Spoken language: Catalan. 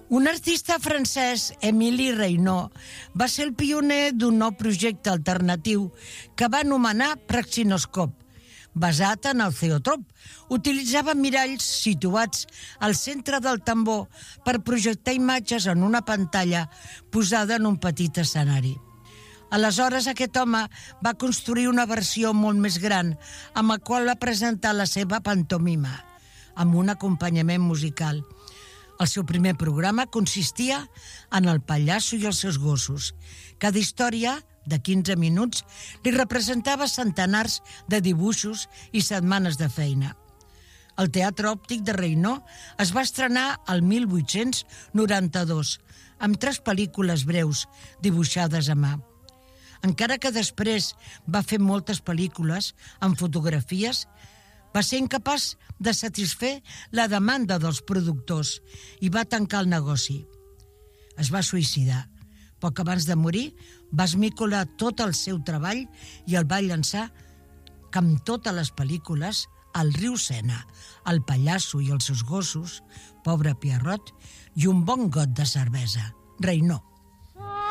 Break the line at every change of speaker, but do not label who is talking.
Un artista francès, Émile Reynaud, va ser el pioner d'un nou projecte alternatiu que va anomenar Praxinoscope, basat en el Zoetrope. Utilitzava miralls situats al centre del tambor per projectar imatges en una pantalla posada en un petit escenari. Aleshores, aquest home va construir una versió molt més gran amb la qual va presentar la seva pantomima, amb un acompanyament musical. El seu primer programa consistia en el pallasso i els seus gossos. Cada història, de 15 minuts, li representava centenars de dibuixos i setmanes de feina. El teatre òptic de Reynaud es va estrenar el 1892, amb 3 pel·lícules breus dibuixades a mà. Encara que després va fer moltes pel·lícules amb fotografies, va ser incapaç de satisfer la demanda dels productors i va tancar el negoci. Es va suïcidar. Poc abans de morir, va esmicolar tot el seu treball i el va llançar, com totes les pel·lícules, al riu Sena, el pallasso i els seus gossos, pobre Pierrot, i un bon got de cervesa. Reynaud.